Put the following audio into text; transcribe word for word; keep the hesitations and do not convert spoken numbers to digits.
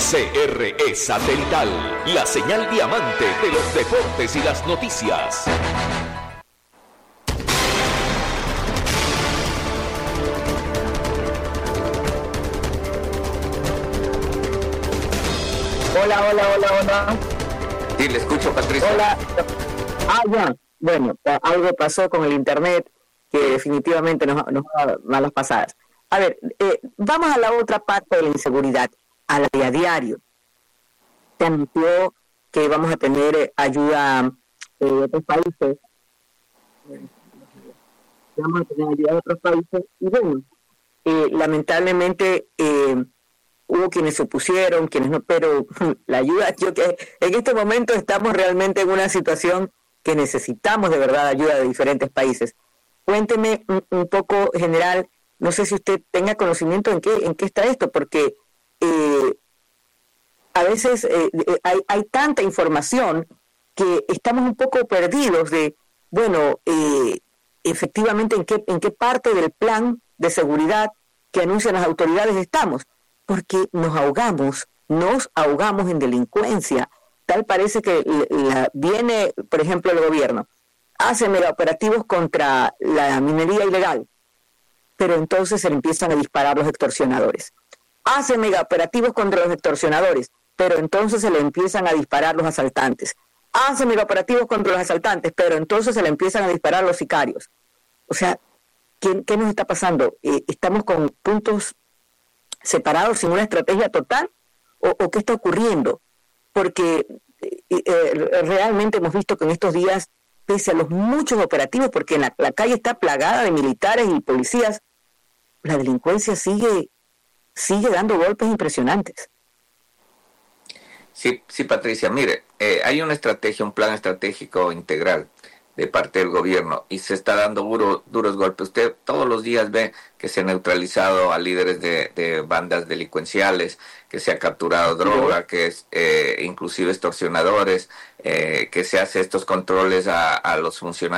C R E Satelital, la señal diamante de los deportes y las noticias. Hola, hola, hola, hola. Sí, le escucho, Patricia. Hola. Ah, ya. Bueno, algo pasó con el internet que definitivamente nos, nos da malas pasadas. A ver, eh, vamos a la otra parte de la inseguridad, a la de a diario. Se anunció que vamos a tener eh, ayuda eh, de otros países. Vamos a tener ayuda de otros países. Y bueno, eh, lamentablemente eh, hubo quienes se opusieron, quienes no, pero la ayuda, yo que en este momento estamos realmente en una situación que necesitamos de verdad ayuda de diferentes países. Cuénteme un, un poco, general, no sé si usted tenga conocimiento en qué, en qué está esto, porque eh, a veces eh, hay, hay tanta información que estamos un poco perdidos de, bueno, eh, efectivamente en qué, en qué parte del plan de seguridad que anuncian las autoridades estamos, porque nos ahogamos, nos ahogamos en delincuencia. Tal parece que la, viene, por ejemplo, el gobierno, hace megaoperativos contra la minería ilegal, pero entonces se le empiezan a disparar los extorsionadores. Hace megaoperativos contra los extorsionadores, pero entonces se le empiezan a disparar los asaltantes. Hace megaoperativos contra los asaltantes, pero entonces se le empiezan a disparar los sicarios. O sea, ¿qué, qué nos está pasando? Eh, ¿Estamos con puntos separados sin una estrategia total? ¿O, o qué está ocurriendo? Porque eh, eh, realmente hemos visto que en estos días, pese a los muchos operativos, porque la, la calle está plagada de militares y policías, la delincuencia sigue, sigue dando golpes impresionantes. Sí, sí, Patricia, mire, eh, hay una estrategia, un plan estratégico integral de parte del gobierno y se está dando duro, duros golpes. Usted todos los días ve que se ha neutralizado a líderes de, de bandas delincuenciales, que se ha capturado droga, que es eh, inclusive extorsionadores, eh, que se hace estos controles a, a los funcionarios